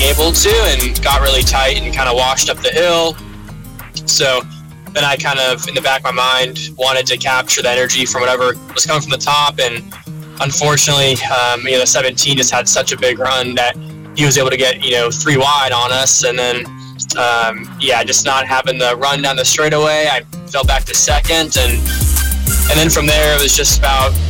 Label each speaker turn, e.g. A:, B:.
A: able to, and got really tight and kind of washed up the hill. So then I kind of, in the back of my mind, wanted to capture the energy from whatever was coming from the top. And unfortunately, the 17 just had such a big run that he was able to get, 3 wide on us. And then, just not having the run down the straightaway, I fell back to second. And then from there, it was just about